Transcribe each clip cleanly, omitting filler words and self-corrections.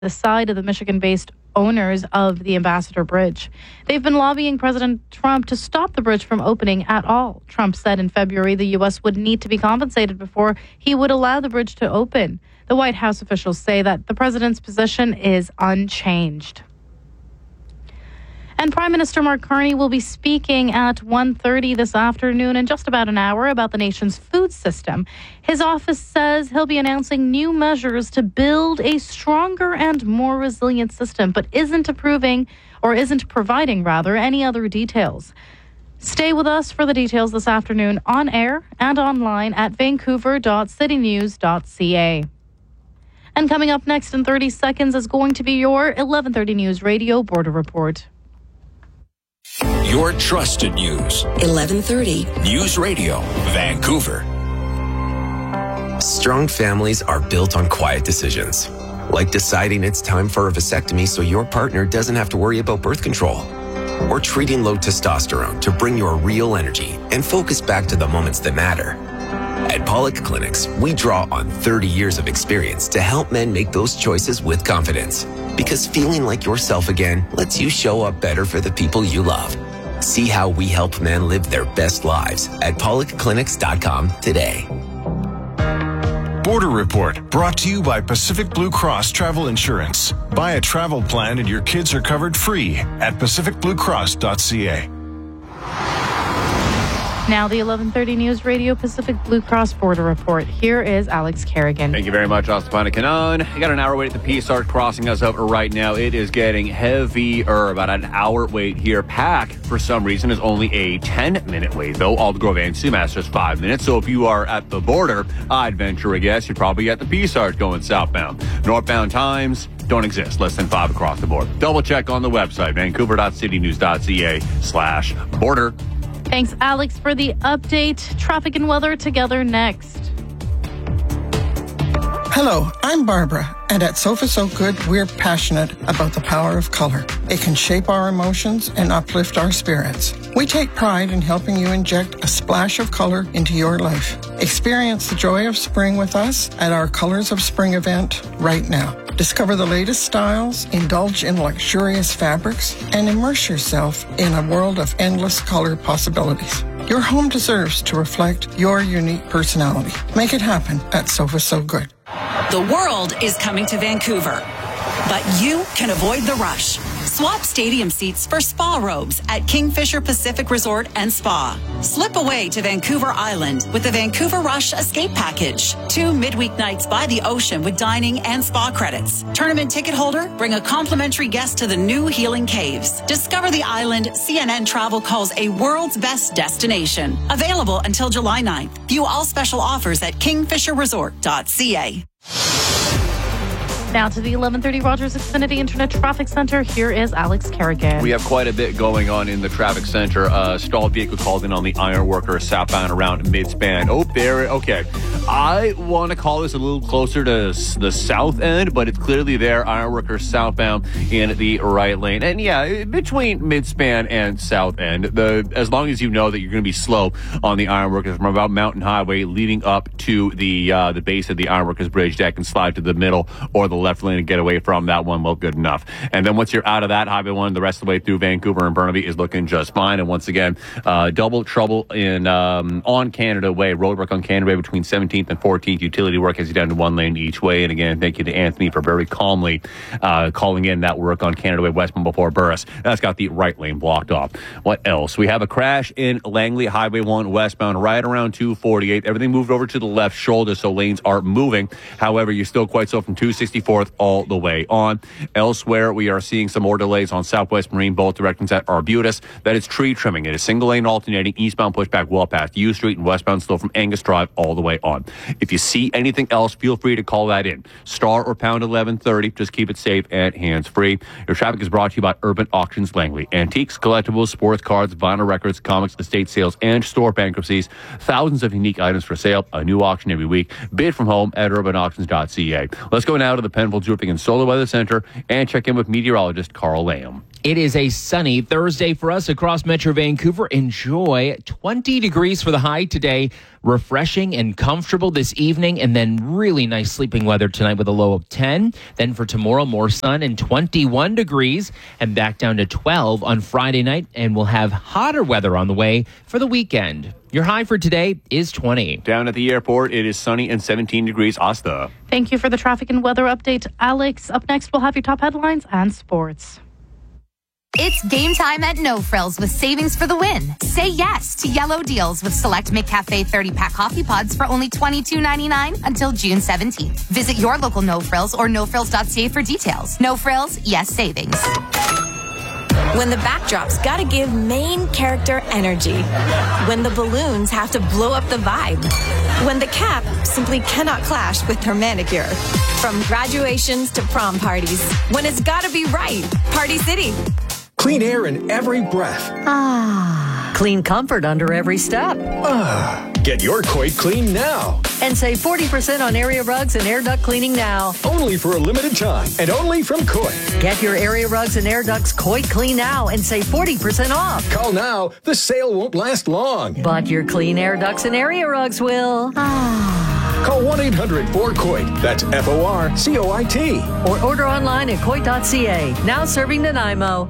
the side of the Michigan-based owners of the Ambassador Bridge. They've been lobbying President Trump to stop the bridge from opening at all. Trump said in February the U.S. would need to be compensated before he would allow the bridge to open. The White House officials say that the president's position is unchanged. And Prime Minister Mark Carney will be speaking at 1:30 this afternoon in just about an hour about the nation's food system. His office says he'll be announcing new measures to build a stronger and more resilient system, but isn't providing any other details. Stay with us for the details this afternoon on air and online at vancouver.citynews.ca. And coming up next in 30 seconds is going to be your 1130 News Radio Border Report. Your trusted news. 1130 News Radio, Vancouver. Strong families are built on quiet decisions, like deciding it's time for a vasectomy so your partner doesn't have to worry about birth control, or treating low testosterone to bring your real energy and focus back to the moments that matter. At Pollock Clinics, we draw on 30 years of experience to help men make those choices with confidence. Because feeling like yourself again lets you show up better for the people you love. See how we help men live their best lives at PollockClinics.com today. Border Report, brought to you by Pacific Blue Cross Travel Insurance. Buy a travel plan and your kids are covered free at PacificBlueCross.ca. Now the 1130 News Radio Pacific Blue Cross Border Report. Here is Alex Kerrigan. Thank you very much, Ostapana. You got an hour wait at the Peace Arch crossing us up right now. It is getting heavier. About an hour wait here. Pack, for some reason, is only a 10-minute wait, though. Aldergrove and Sumas just 5 minutes. So if you are at the border, I'd venture a guess you're probably at the Peace Arch going southbound. Northbound times don't exist. Less than 5 across the board. Double check on the website, vancouver.citynews.ca/border. Thanks, Alex, for the update. Traffic and weather together next. Hello, I'm Barbara, and at Sofa So Good, we're passionate about the power of color. It can shape our emotions and uplift our spirits. We take pride in helping you inject a splash of color into your life. Experience the joy of spring with us at our Colors of Spring event right now. Discover the latest styles, indulge in luxurious fabrics, and immerse yourself in a world of endless color possibilities. Your home deserves to reflect your unique personality. Make it happen at Sofa So Good. The world is coming to Vancouver, but you can avoid the rush. Swap stadium seats for spa robes at Kingfisher Pacific Resort and Spa. Slip away to Vancouver Island with the Vancouver Rush Escape Package. 2 midweek nights by the ocean with dining and spa credits. Tournament ticket holder, bring a complimentary guest to the new Healing Caves. Discover the island CNN Travel calls a world's best destination. Available until July 9th. View all special offers at kingfisherresort.ca. Now to the 1130 Rogers Xfinity Internet Traffic Center. Here is Alex Kerrigan. We have quite a bit going on in the traffic center. Stalled vehicle called in on the Ironworker southbound around Midspan. Oh, there. Okay. I want to call this a little closer to the south end, but it's clearly there. Ironworker southbound in the right lane. And yeah, between Midspan and south end, as long as you know that you're going to be slow on the Ironworkers from about Mountain Highway leading up to the base of the Ironworkers Bridge, that can slide to the middle or the left lane and get away from that one. Well, good enough. And then once you're out of that, Highway 1, the rest of the way through Vancouver and Burnaby is looking just fine. And once again, double trouble in on Canada Way, roadwork on Canada Way between 17th and 14th. Utility work has you down to 1 lane each way. And again, thank you to Anthony for very calmly calling in that work on Canada Way westbound before Burris. That's got the right lane blocked off. What else? We have a crash in Langley, Highway 1 westbound right around 248. Everything moved over to the left shoulder, so lanes are moving. However, you're still quite slow from 264 all the way on. Elsewhere, we are seeing some more delays on Southwest Marine, both directions at Arbutus. That is tree trimming. It is single lane alternating, eastbound pushback well past U Street and westbound slow from Angus Drive all the way on. If you see anything else, feel free to call that in. Star or pound 1130. Just keep it safe and hands-free. Your traffic is brought to you by Urban Auctions Langley. Antiques, collectibles, sports cards, vinyl records, comics, estate sales, and store bankruptcies. Thousands of unique items for sale. A new auction every week. Bid from home at urbanauctions.ca. Let's go now to the Penville Roofing and Solar Weather Center and check in with meteorologist Carl Lamb. It is a sunny Thursday for us across Metro Vancouver. Enjoy 20 degrees for the high today. Refreshing and comfortable this evening, and then really nice sleeping weather tonight with a low of 10. Then for tomorrow, more sun and 21 degrees, and back down to 12 on Friday night. And we'll have hotter weather on the way for the weekend. Your high for today is 20. Down at the airport, it is sunny and 17 degrees. Asta. Thank you for the traffic and weather update, Alex. Up next, we'll have your top headlines and sports. It's game time at No Frills with savings for the win. Say yes to yellow deals with select McCafe 30-pack coffee pods for only $22.99 until June 17th. Visit your local No Frills or nofrills.ca for details. No Frills, yes savings. When the backdrop's gotta give main character energy. When the balloons have to blow up the vibe. When the cap simply cannot clash with her manicure. From graduations to prom parties. When it's gotta be right. Party City. Clean air in every breath. Clean comfort under every step. Get your Coit clean now. And save 40% on area rugs and air duct cleaning now. Only for a limited time and only from Coit. Get your area rugs and air ducts Coit clean now and save 40% off. Call now. The sale won't last long. But your clean air ducts and area rugs will. Call 1-800-4COIT. That's FORCOIT. Or order online at Coit.ca. Now serving Nanaimo.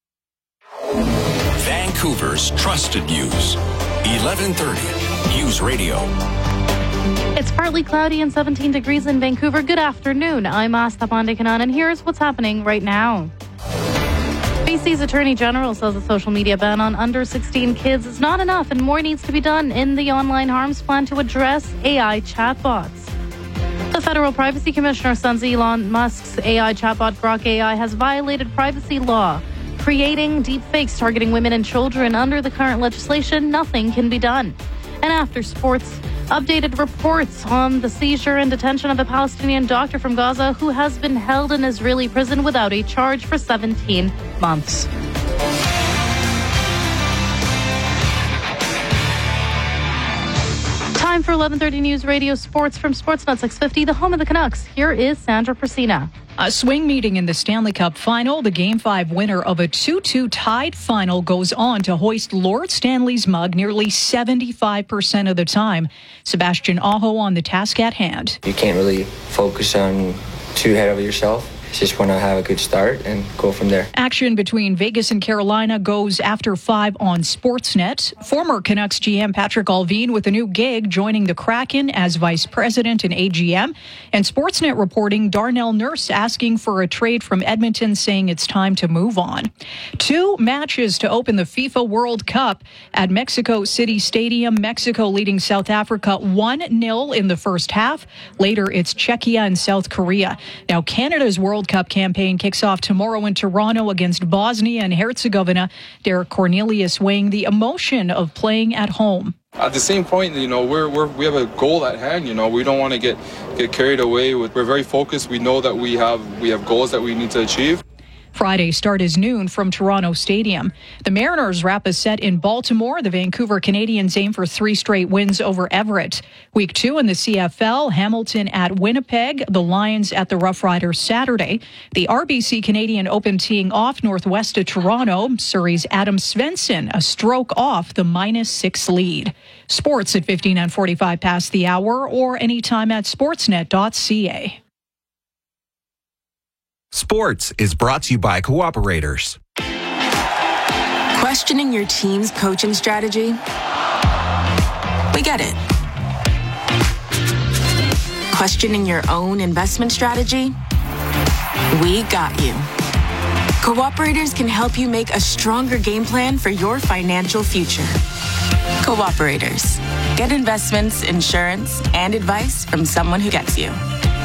Vancouver's trusted news. 1130 News Radio. It's partly cloudy and 17 degrees in Vancouver. Good afternoon. I'm Asta Pandekanan, and here's what's happening right now. BC's Attorney General says a social media ban on under 16 kids is not enough and more needs to be done in the online harms plan to address AI chatbots. The Federal Privacy Commissioner says Elon Musk's AI chatbot Grok AI has violated privacy law. Creating deepfakes targeting women and children under the current legislation, nothing can be done. And after sports, updated reports on the seizure and detention of a Palestinian doctor from Gaza who has been held in Israeli prison without a charge for 17 months. Time for 11:30 News Radio Sports from Sportsnet 650, the home of the Canucks. Here is Sandra Persina. A swing meeting in the Stanley Cup final. The Game 5 winner of a 2-2 tied final goes on to hoist Lord Stanley's mug nearly 75% of the time. Sebastian Aho on the task at hand. You can't really focus on too ahead of yourself. Just want to have a good start and go from there. Action between Vegas and Carolina goes after 5 on Sportsnet. Former Canucks GM Patrick Allvin with a new gig joining the Kraken as vice president and AGM. And Sportsnet reporting Darnell Nurse asking for a trade from Edmonton, saying it's time to move on. 2 matches to open the FIFA World Cup at Mexico City Stadium. Mexico leading South Africa 1-0 in the first half. Later, it's Czechia and South Korea. Now, Canada's World Cup campaign kicks off tomorrow in Toronto against Bosnia and Herzegovina. Derek Cornelius weighing the emotion of playing at home. At the same point, we have a goal at hand. We don't want to get carried away. We're very focused. We know that we have goals that we need to achieve. Friday start is noon from Toronto Stadium. The Mariners wrap a set in Baltimore. The Vancouver Canadians aim for 3 straight wins over Everett. Week 2 in the CFL, Hamilton at Winnipeg, the Lions at the Rough Riders Saturday. The RBC Canadian Open teeing off northwest of Toronto. Surrey's Adam Svensson a stroke off the -6 lead. Sports at 15 and 45 past the hour or anytime at sportsnet.ca. Sports is brought to you by Cooperators. Questioning your team's coaching strategy? We get it. Questioning your own investment strategy? We got you. Cooperators can help you make a stronger game plan for your financial future. Cooperators. Get investments, insurance, and advice from someone who gets you.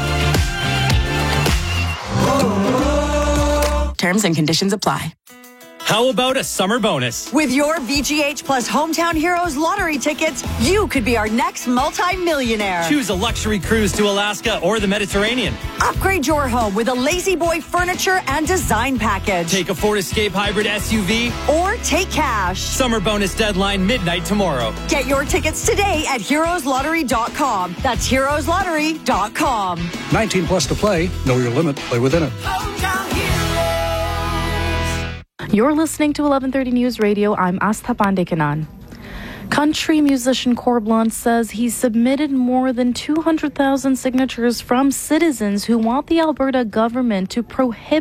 Terms and conditions apply. How about a summer bonus? With your VGH Plus Hometown Heroes lottery tickets, you could be our next multi-millionaire. Choose a luxury cruise to Alaska or the Mediterranean. Upgrade your home with a Lazy Boy furniture and design package. Take a Ford Escape Hybrid SUV. Or take cash. Summer bonus deadline midnight tomorrow. Get your tickets today at heroeslottery.com. That's heroeslottery.com. 19 plus to play. Know your limit. Play within it. You're listening to 1130 News Radio. I'm Astha Pandekanan. Country musician Corblunt says he submitted more than 200,000 signatures from citizens who want the Alberta government to prohibit